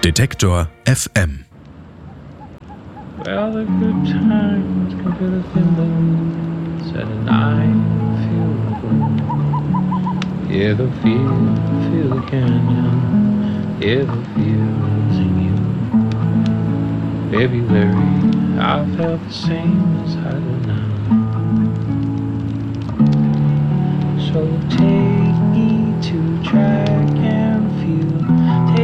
Detektor FM. Well, the good times can feel the thin blue, said and I feel the blue. Yeah, the feel the canyon, yeah, the feel's in you. February, I felt the same as I do now.